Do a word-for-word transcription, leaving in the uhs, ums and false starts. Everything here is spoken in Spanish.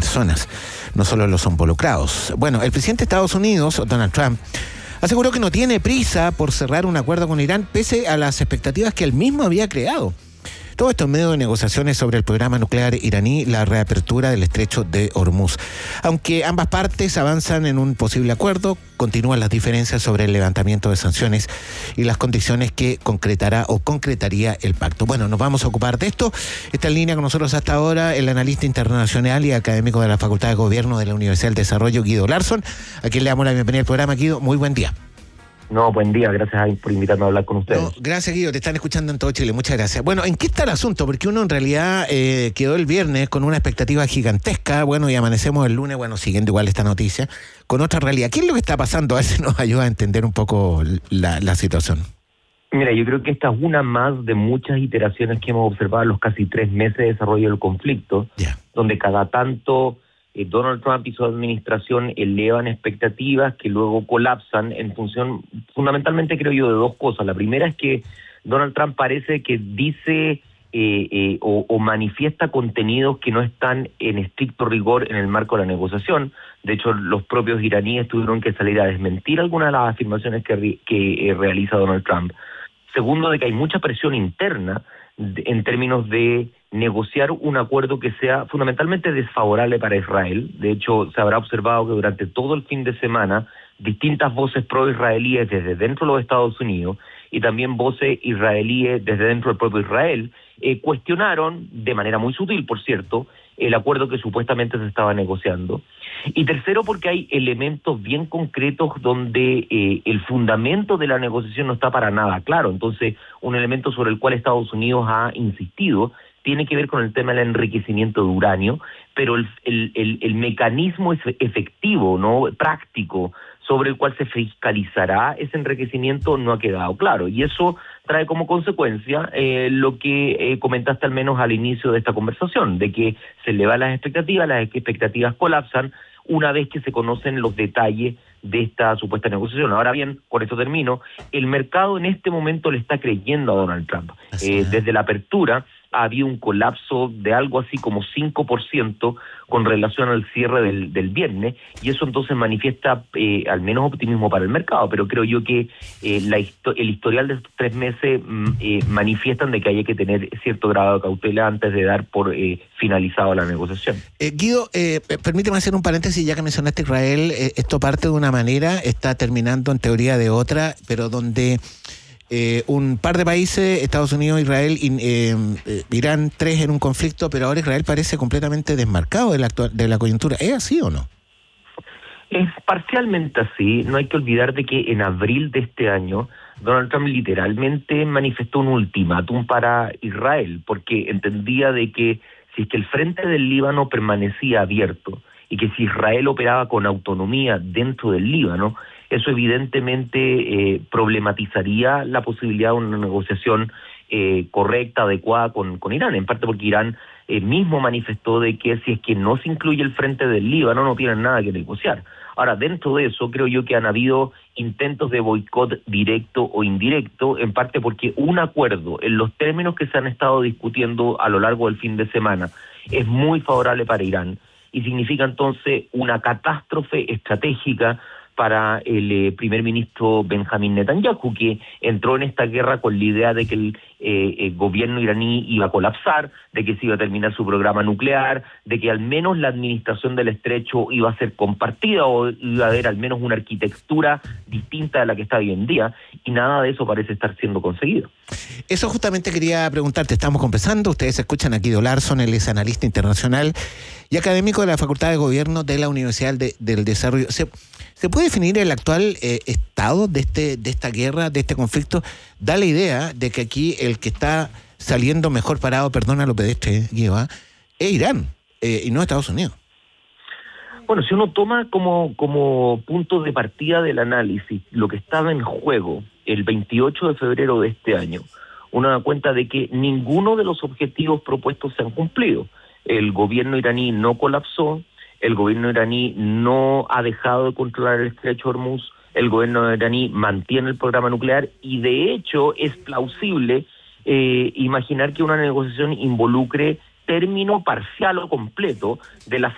personas, no solo los involucrados. Bueno, el presidente de Estados Unidos, Donald Trump, aseguró que no tiene prisa por cerrar un acuerdo con Irán, pese a las expectativas que él mismo había creado. Todo esto en medio de negociaciones sobre el programa nuclear iraní, la reapertura del estrecho de Hormuz. Aunque ambas partes avanzan en un posible acuerdo, continúan las diferencias sobre el levantamiento de sanciones y las condiciones que concretará o concretaría el pacto. Bueno, nos vamos a ocupar de esto. Está en línea con nosotros hasta ahora el analista internacional y académico de la Facultad de Gobierno de la Universidad del Desarrollo, Guido Larsson, a quien le damos la bienvenida al programa. Guido, muy buen día. No, buen día, gracias por invitarme a hablar con ustedes. No, gracias, Guido, te están escuchando en todo Chile, muchas gracias. Bueno, ¿en qué está el asunto? Porque uno en realidad eh, quedó el viernes con una expectativa gigantesca, bueno, y amanecemos el lunes, bueno, siguiendo igual esta noticia, con otra realidad. ¿Qué es lo que está pasando? A ver si nos ayuda a entender un poco la, la situación. Mira, yo creo que esta es una más de muchas iteraciones que hemos observado en los casi tres meses de desarrollo del conflicto, yeah. donde cada tanto Donald Trump y su administración elevan expectativas que luego colapsan en función, fundamentalmente creo yo, de dos cosas. La primera es que Donald Trump parece que dice eh, eh, o, o manifiesta contenidos que no están en estricto rigor en el marco de la negociación. De hecho, los propios iraníes tuvieron que salir a desmentir algunas de las afirmaciones que, que eh, realiza Donald Trump. Segundo, de que hay mucha presión interna de, en términos de negociar un acuerdo que sea fundamentalmente desfavorable para Israel. De hecho, se habrá observado que durante todo el fin de semana distintas voces pro-israelíes desde dentro de los Estados Unidos y también voces israelíes desde dentro del propio Israel eh, cuestionaron, de manera muy sutil, por cierto, el acuerdo que supuestamente se estaba negociando. Y tercero, porque hay elementos bien concretos donde eh, el fundamento de la negociación no está para nada claro. Entonces, un elemento sobre el cual Estados Unidos ha insistido tiene que ver con el tema del enriquecimiento de uranio, pero el, el, el, el mecanismo efectivo, no práctico, sobre el cual se fiscalizará ese enriquecimiento no ha quedado claro. Y eso trae como consecuencia eh, lo que eh, comentaste al menos al inicio de esta conversación, de que se elevan las expectativas, las expectativas colapsan una vez que se conocen los detalles de esta supuesta negociación. Ahora bien, con esto termino, el mercado en este momento le está creyendo a Donald Trump. Eh, desde la apertura ha habido un colapso de algo así como cinco por ciento con relación al cierre del, del viernes, y eso entonces manifiesta eh, al menos optimismo para el mercado, pero creo yo que eh, la histo- el historial de estos tres meses mm, eh, manifiestan de que hay que tener cierto grado de cautela antes de dar por eh, finalizado la negociación. Eh, Guido, eh, permíteme hacer un paréntesis, ya que mencionaste Israel, eh, esto parte de una manera, está terminando en teoría de otra, pero donde Eh, un par de países, Estados Unidos, Israel, y, eh, eh, Irán, tres en un conflicto, pero ahora Israel parece completamente desmarcado de la, actual, de la coyuntura. ¿Es así o no? Es parcialmente así. No hay que olvidar de que en abril de este año Donald Trump literalmente manifestó un ultimátum para Israel, porque entendía de que si es que el frente del Líbano permanecía abierto y que si Israel operaba con autonomía dentro del Líbano, eso evidentemente eh, problematizaría la posibilidad de una negociación eh, correcta, adecuada con, con Irán, en parte porque Irán eh, mismo manifestó de que si es que no se incluye el frente del Líbano no tienen nada que negociar. Ahora, dentro de eso creo yo que han habido intentos de boicot directo o indirecto, en parte porque un acuerdo en los términos que se han estado discutiendo a lo largo del fin de semana es muy favorable para Irán y significa entonces una catástrofe estratégica para el eh, primer ministro Benjamín Netanyahu, que entró en esta guerra con la idea de que el, eh, el gobierno iraní iba a colapsar, de que se iba a terminar su programa nuclear, de que al menos la administración del estrecho iba a ser compartida o iba a haber al menos una arquitectura distinta de la que está hoy en día, y nada de eso parece estar siendo conseguido. Eso justamente quería preguntarte, estamos conversando, ustedes escuchan a Guido Larsson, él es analista internacional y académico de la Facultad de Gobierno de la Universidad de, del Desarrollo. ¿Se, ¿Se puede definir el actual eh, estado de este de esta guerra, de este conflicto? Da la idea de que aquí el que está saliendo mejor parado, perdona lo pedestre, Guido, ¿eh? es Irán eh, y no Estados Unidos. Bueno, si uno toma como, como punto de partida del análisis lo que estaba en juego el veintiocho de febrero de este año, uno da cuenta de que ninguno de los objetivos propuestos se han cumplido. El gobierno iraní no colapsó, el gobierno iraní no ha dejado de controlar el estrecho Hormuz, el gobierno iraní mantiene el programa nuclear y de hecho es plausible eh, imaginar que una negociación involucre término parcial o completo de la